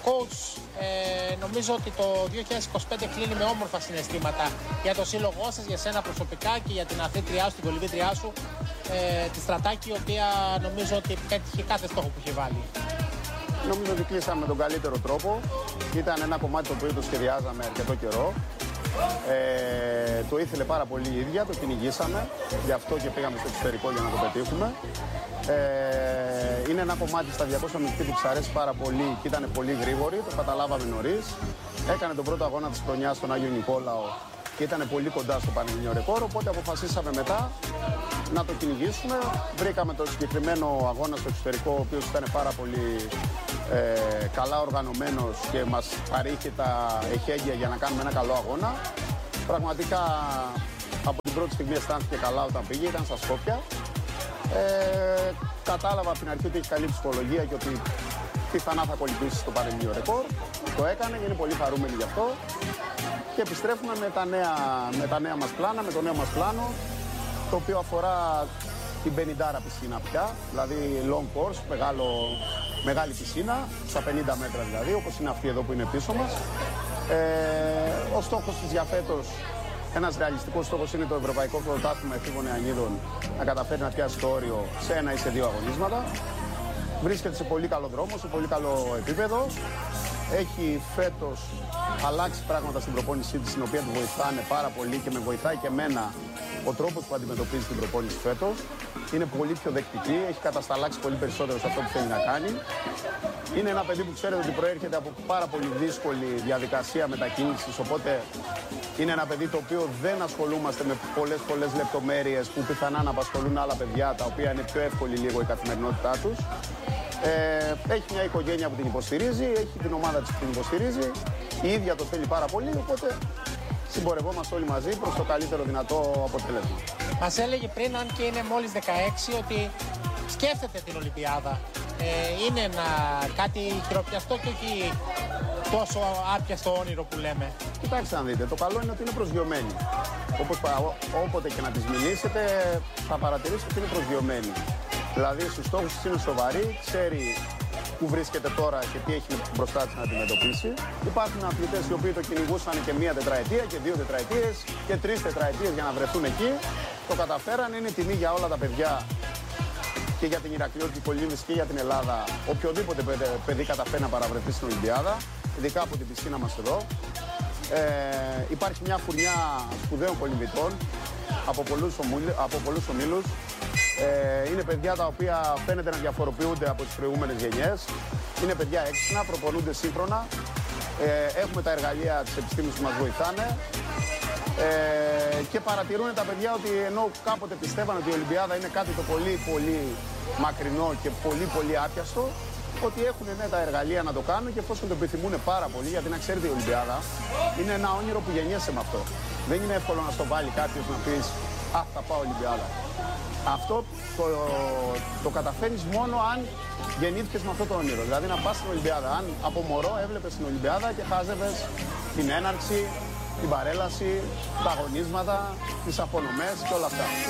Coach, νομίζω ότι το 2025 κλείνει με όμορφα συναισθήματα για το σύλλογό σας, για σένα προσωπικά και για την αθλήτριά σου, την κολυμβήτριά σου, τη Στρατάκη, η οποία νομίζω ότι πέτυχε κάθε στόχο που είχε βάλει. Νομίζω ότι κλείσαμε με τον καλύτερο τρόπο. Ήταν ένα κομμάτι το οποίο το σχεδιάζαμε αρκετό καιρό. Το ήθελε πάρα πολύ η ίδια, το κυνηγήσαμε. Γι' αυτό και πήγαμε στο εξωτερικό για να το πετύχουμε. Είναι ένα κομμάτι στα 200 μυστή που της αρέσει πάρα πολύ και ήταν πολύ γρήγορη, το καταλάβαμε νωρίς. Έκανε τον πρώτο αγώνα της χρονιάς στον Άγιο Νικόλαο και ήταν πολύ κοντά στο πανελληνιαίο ρεκόρ, οπότε αποφασίσαμε μετά να το κυνηγήσουμε. Βρήκαμε το συγκεκριμένο αγώνα στο εξωτερικό, ο οποίος ήταν πάρα πολύ καλά οργανωμένος και μας παρήχε τα εχέγγυα για να κάνουμε ένα καλό αγώνα. Πραγματικά από την πρώτη στιγμή αισθάνθηκε καλά όταν πήγε, ήταν στα Σκόπια. Κατάλαβα από την αρχή ότι έχει καλή ψυχολογία και ότι πιθανά θα κολυμπήσει στο πανελληνιαίο ρεκόρ. Το έκανε και είναι πολύ χαρούμενη γι' αυτό. Και επιστρέφουμε με τα νέα μας πλάνα, με το νέο μας πλάνο, το οποίο αφορά την 50 πισίνα πια, δηλαδή long course, μεγάλη πισίνα, στα 50 μέτρα δηλαδή, όπως είναι αυτή εδώ που είναι πίσω μας. Ο στόχος της για φέτος, ένας ρεαλιστικός στόχος, είναι το Ευρωπαϊκό Πρωτάθλημα Εφήβων Νεανίδων να καταφέρει να πιάσει το όριο σε 1 ή σε 2 αγωνίσματα. Βρίσκεται σε πολύ καλό δρόμο, σε πολύ καλό επίπεδο. Έχει φέτος αλλάξει πράγματα στην προπόνησή της, την οποία τη βοηθάνε πάρα πολύ και με βοηθάει και εμένα ο τρόπος που αντιμετωπίζει την προπόνηση φέτος. Είναι πολύ πιο δεκτική, έχει κατασταλάξει πολύ περισσότερο σε αυτό που θέλει να κάνει. Είναι ένα παιδί που ξέρετε ότι προέρχεται από πάρα πολύ δύσκολη διαδικασία μετακίνησης, οπότε είναι ένα παιδί το οποίο δεν ασχολούμαστε με πολλές λεπτομέρειες που πιθανά να απασχολούν άλλα παιδιά, τα οποία είναι πιο εύκολη λίγο η καθημερινότητά τους. Έχει μια οικογένεια που την υποστηρίζει, έχει την ομάδα της που την υποστηρίζει, η ίδια το θέλει πάρα πολύ, οπότε συμπορευόμαστε όλοι μαζί προς το καλύτερο δυνατό αποτέλεσμα. Μας έλεγε πριν, αν και είναι μόλις 16, ότι σκέφτεται την Ολυμπιάδα. Είναι κάτι χειροπιαστό και όχι τόσο άπιαστο όνειρο που λέμε. Κοιτάξτε να δείτε, το καλό είναι ότι είναι προσγειωμένη. Όποτε και να της μιλήσετε θα παρατηρήσετε ότι είναι προσγειωμένη. Δηλαδή στους στόχους της είναι σοβαρή, ξέρει που βρίσκεται τώρα και τι έχει μπροστά της να αντιμετωπίσει. Υπάρχουν αθλητές οι οποίοι το κυνηγούσαν και 1 τετραετία και 2 τετραετίες και 3 τετραετίες για να βρεθούν εκεί. Το καταφέραν, είναι τιμή για όλα τα παιδιά και για την Ηρακλειώτικη κολύμβηση και για την Ελλάδα. Οποιοδήποτε παιδί καταφέρει να παραβρεθεί στην Ολυμπιάδα, ειδικά από την πισίνα μας εδώ. Υπάρχει μια φουρνιά σπουδαίων κολυμβητών από πολλούς ομίλους. Είναι παιδιά τα οποία φαίνεται να διαφοροποιούνται από τις προηγούμενες γενιές. Είναι παιδιά έξυπνα, προπονούνται σύγχρονα. Έχουμε τα εργαλεία της επιστήμης που μας βοηθάνε. Και παρατηρούν τα παιδιά ότι ενώ κάποτε πιστεύαν ότι η Ολυμπιάδα είναι κάτι το πολύ μακρινό και πολύ άπιαστο, ότι έχουν τα εργαλεία να το κάνουν και εφόσον το επιθυμούν πάρα πολύ, γιατί να ξέρετε η Ολυμπιάδα είναι ένα όνειρο που γεννιέσαι με αυτό. Δεν είναι εύκολο να στο βάλει κάποιος να πεις «Α, θα πάω Ολυμπιάδα». Αυτό το καταφέρνεις μόνο αν γεννήθηκες με αυτό το όνειρο. Δηλαδή να πας στην Ολυμπιάδα. Αν από μωρό έβλεπες την Ολυμπιάδα και χάζευες την έναρξη, την παρέλαση, τα αγωνίσματα, τις απονομές και όλα αυτά.